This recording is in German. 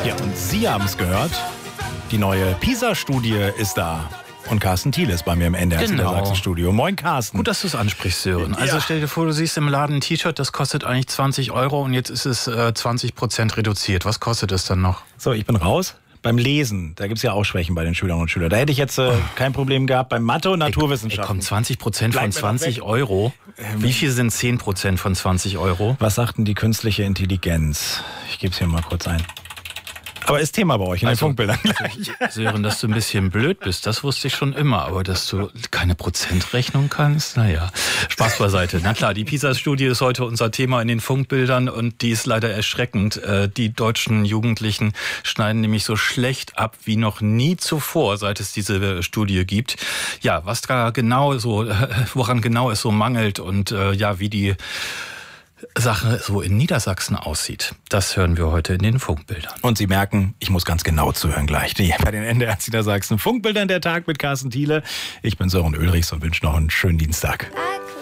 Ja, und Sie haben es gehört, die neue PISA-Studie ist da. Und Carsten Thiel ist bei mir im NDR Niedersachsen-Studio. Moin, Carsten. Gut, dass du es ansprichst, Sören. Also stell dir vor, du siehst im Laden ein T-Shirt, das kostet eigentlich 20 € und jetzt ist es 20% reduziert. Was kostet es dann noch? So, ich bin raus. Beim Lesen, da gibt es ja auch Schwächen bei den Schülerinnen und Schülern. Da hätte ich jetzt kein Problem gehabt. Bei Mathe und Naturwissenschaften. 20% von 20 €? Wie viel sind 10% von 20 €? Was sagt denn die künstliche Intelligenz? Ich gebe es hier mal kurz ein. Aber ist Thema bei euch in den Funkbildern. Sören, dass du ein bisschen blöd bist, das wusste ich schon immer. Aber dass du keine Prozentrechnung kannst, naja, Spaß beiseite. Na klar, die PISA-Studie ist heute unser Thema in den Funkbildern und die ist leider erschreckend. Die deutschen Jugendlichen schneiden nämlich so schlecht ab wie noch nie zuvor, seit es diese Studie gibt. Ja, was da genau so, woran genau es so mangelt und wie die Sache so in Niedersachsen aussieht, das hören wir heute in den Funkbildern. Und Sie merken, ich muss ganz genau zuhören gleich. Bei den NDR Niedersachsen Funkbildern der Tag mit Carsten Thiele. Ich bin Sören Ulrichs und wünsche noch einen schönen Dienstag.